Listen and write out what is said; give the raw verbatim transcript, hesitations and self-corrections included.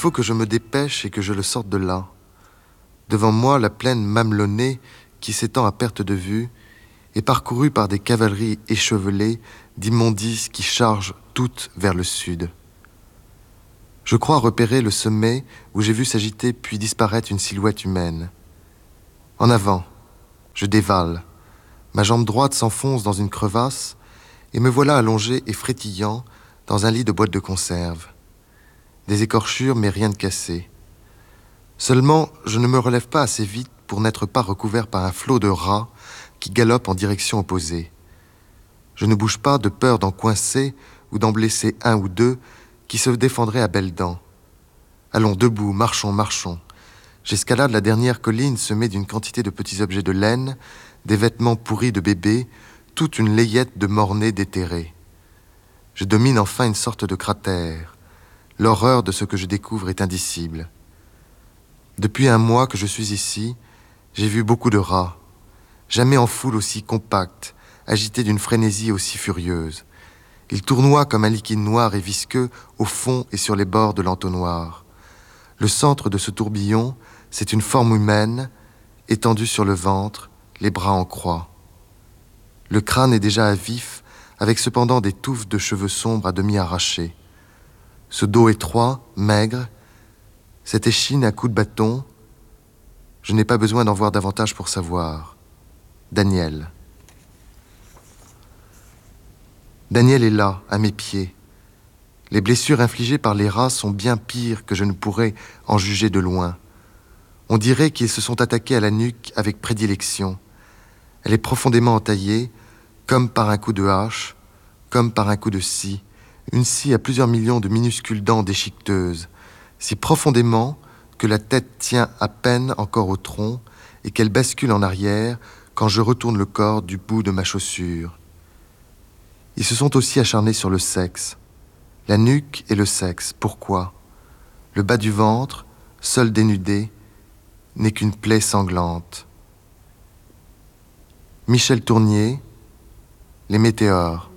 faut que je me dépêche et que je le sorte de là. Devant moi, la plaine mamelonnée qui s'étend à perte de vue est parcourue par des cavaleries échevelées d'immondices qui chargent toutes vers le sud. Je crois repérer le sommet où j'ai vu s'agiter puis disparaître une silhouette humaine. En avant, je dévale. Ma jambe droite s'enfonce dans une crevasse et me voilà allongé et frétillant dans un lit de boîte de conserve. Des écorchures, mais rien de cassé. Seulement, je ne me relève pas assez vite pour n'être pas recouvert par un flot de rats qui galopent en direction opposée. Je ne bouge pas de peur d'en coincer ou d'en blesser un ou deux qui se défendraient à belles dents. Allons, debout, marchons, marchons. J'escalade la dernière colline semée d'une quantité de petits objets de laine, des vêtements pourris de bébés, toute une layette de morts-nés déterrés. Je domine enfin une sorte de cratère. L'horreur de ce que je découvre est indicible. Depuis un mois que je suis ici, j'ai vu beaucoup de rats. Jamais en foule aussi compacte, agitée d'une frénésie aussi furieuse. Ils tournoient comme un liquide noir et visqueux au fond et sur les bords de l'entonnoir. Le centre de ce tourbillon, c'est une forme humaine, étendue sur le ventre, les bras en croix. Le crâne est déjà à vif, avec cependant des touffes de cheveux sombres à demi arrachés. Ce dos étroit, maigre, cette échine à coups de bâton, je n'ai pas besoin d'en voir davantage pour savoir. Daniel. Daniel est là, à mes pieds. Les blessures infligées par les rats sont bien pires que je ne pourrais en juger de loin. On dirait qu'ils se sont attaqués à la nuque avec prédilection. Elle est profondément entaillée, comme par un coup de hache, comme par un coup de scie, une scie à plusieurs millions de minuscules dents déchiqueteuses, si profondément que la tête tient à peine encore au tronc et qu'elle bascule en arrière quand je retourne le corps du bout de ma chaussure. Ils se sont aussi acharnés sur le sexe. La nuque et le sexe, pourquoi? Le bas du ventre, seul dénudé, n'est qu'une plaie sanglante. Michel Tournier, Les Météores.